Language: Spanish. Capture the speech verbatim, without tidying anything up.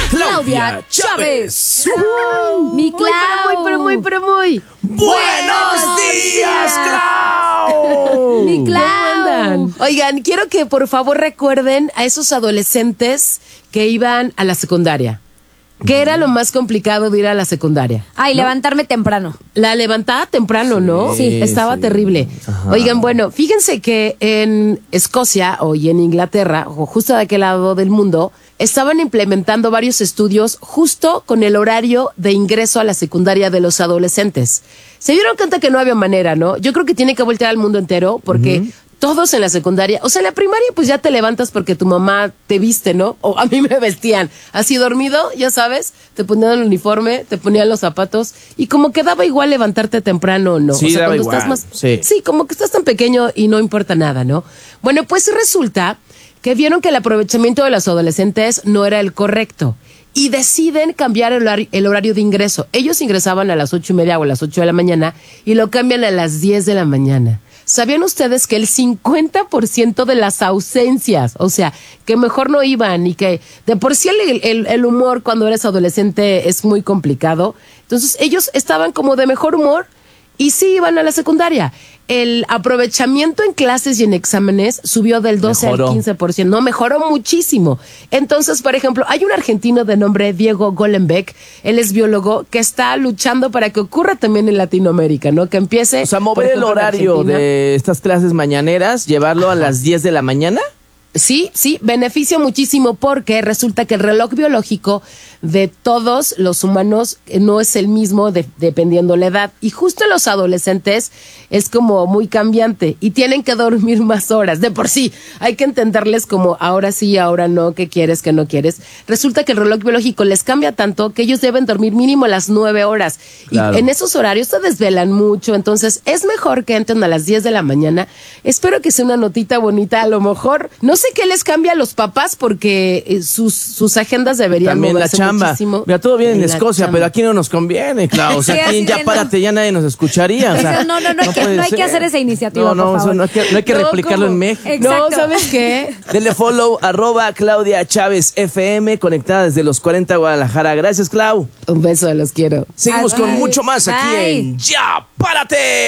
Claudia Chávez. Uh, Mi Clau. Muy, pero muy, pero muy, pero muy. ¡Buenos días, Clau! Mi Clau. Oigan, quiero que por favor recuerden a esos adolescentes que iban a la secundaria. ¿Qué era lo más complicado de ir a la secundaria? Ay, ¿no? Levantarme temprano. La levantada temprano, ¿no? Sí, Estaba sí. terrible. Ajá. Oigan, bueno, fíjense que en Escocia o y en Inglaterra, o justo de aquel lado del mundo, estaban implementando varios estudios justo con el horario de ingreso a la secundaria de los adolescentes. Se dieron cuenta que no había manera, ¿no? Yo creo que tiene que voltear al mundo entero porque... Uh-huh. Todos en la secundaria, o sea, en la primaria pues ya te levantas porque tu mamá te viste, ¿no? O a mí me vestían así dormido, ya sabes, te ponían el uniforme, te ponían los zapatos y como que daba igual levantarte temprano, ¿no? Sí, o sea, daba cuando igual. estás más, sí. sí, como que estás tan pequeño y no importa nada, ¿no? Bueno, pues resulta que vieron que el aprovechamiento de los adolescentes no era el correcto y deciden cambiar el horario, el horario de ingreso. Ellos ingresaban a las ocho y media o a las ocho de la mañana y lo cambian a las diez de la mañana. ¿Sabían ustedes que el cincuenta por ciento de las ausencias, o sea, que mejor no iban y que de por sí el, el, el humor cuando eres adolescente es muy complicado? Entonces ellos estaban como de mejor humor y sí iban a la secundaria. El aprovechamiento en clases y en exámenes subió del doce mejoró. al quince por ciento. No, mejoró muchísimo. Entonces, por ejemplo, hay un argentino de nombre Diego Golenbeck, él es biólogo, que está luchando para que ocurra también en Latinoamérica, ¿no? Que empiece... O sea, mover ejemplo, el horario de estas clases mañaneras, llevarlo Ajá. a las diez de la mañana. Sí, sí, beneficia muchísimo porque resulta que el reloj biológico de todos los humanos no es el mismo de, dependiendo la edad. Y justo en los adolescentes es como muy cambiante y tienen que dormir más horas. De por sí, hay que entenderles como ahora sí, ahora no, qué quieres, qué no quieres. Resulta que el reloj biológico les cambia tanto que ellos deben dormir mínimo las nueve horas. Claro. Y en esos horarios se desvelan mucho. Entonces es mejor que entren a las diez de la mañana. Espero que sea una notita bonita. A lo mejor, no sé qué les cambia a los papás porque eh, sus, sus agendas deberían también la chamba. Muchísimo. Mira, todo bien en, en Escocia, chamba. pero aquí no nos conviene, Clau. O sea, sí, aquí ya no. párate, ya nadie nos escucharía. O sea, no, no, no, no, hay, que, no hay que hacer esa iniciativa, No, no, por favor. no hay que, no hay que no, replicarlo ¿cómo? En México. Exacto. No, ¿sabes qué? Denle follow, arroba Claudia Chávez F M, conectada desde los cuarenta Guadalajara. Gracias, Clau. Un beso, los quiero. Seguimos Bye. con mucho más aquí Bye. en Ya Párate.